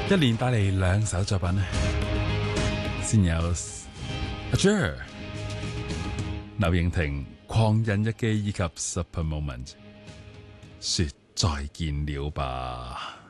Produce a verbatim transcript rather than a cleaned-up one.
一連帶嚟兩首作品，先有阿 Jer、劉穎婷、狂人日記以及 Super Moment，說再見了吧。